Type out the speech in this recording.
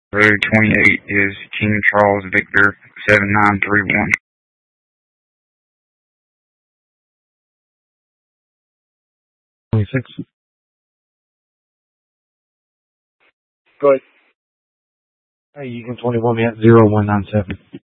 Road 28 is King Charles Victor 7931. 26. Good. Hey, you can 21 me at 0197.